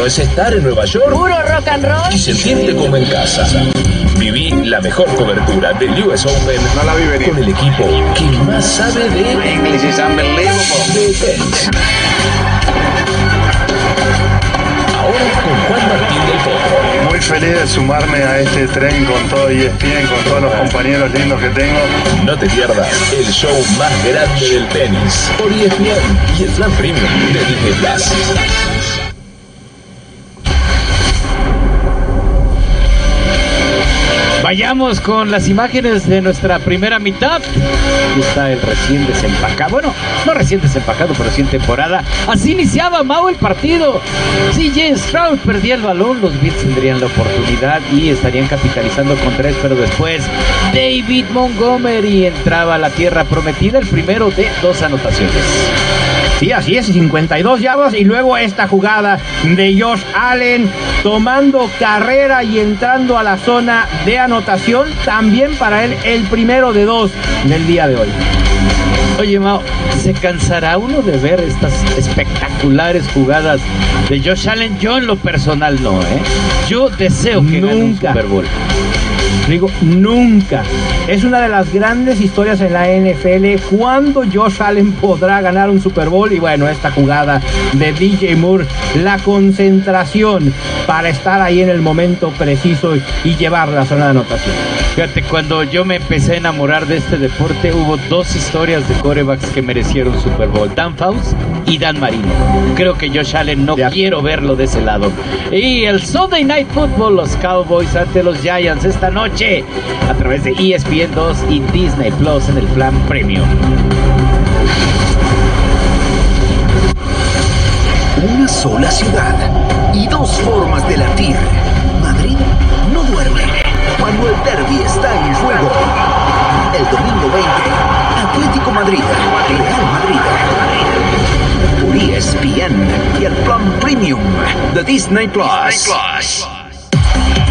sueño es estar en Nueva York puro rock and roll y sentirte como en casa. Viví la mejor cobertura del US Open con el equipo que más sabe de tenis. Ahora con Juan Martín del Potro. Muy feliz de sumarme a este tren con todo ESPN, con todos los compañeros lindos que tengo. No te pierdas el show más grande del tenis por ESPN y el plan premium de Disney Plus. Vayamos con las imágenes de nuestra primera mitad. Aquí está el recién desempacado. Bueno, no recién desempacado, pero recién temporada. Así iniciaba, Mau, el partido. CJ Stroud perdía el balón. Los Bills tendrían la oportunidad y estarían capitalizando con 3. Pero después David Montgomery entraba a la tierra prometida. El primero de 2 anotaciones. Sí, así es, 52 yardas y luego esta jugada de Josh Allen tomando carrera y entrando a la zona de anotación, también para él el primero de 2 del día de hoy. Oye, Mao, ¿se cansará uno de ver estas espectaculares jugadas de Josh Allen? Yo en lo personal no, Yo deseo que gane un Super Bowl. Digo, nunca. Es una de las grandes historias en la NFL. ¿Cuándo Josh Allen podrá ganar un Super Bowl? Y bueno, esta jugada de DJ Moore, la concentración para estar ahí en el momento preciso y llevar la zona de anotación. Fíjate, cuando yo me empecé a enamorar de este deporte, hubo 2 historias de quarterbacks que merecieron Super Bowl: Dan Fouts y Dan Marino. Creo que Josh Allen no quiero verlo de ese lado. Y el Sunday Night Football, los Cowboys ante los Giants esta noche a través de ESPN 2 y Disney Plus en el plan Premium. Una sola ciudad y 2 formas de latir. Madrid no duerme cuando el derbi está en juego. El domingo 20, Atlético Madrid, Real Madrid. Por ESPN y el plan Premium de Disney Plus.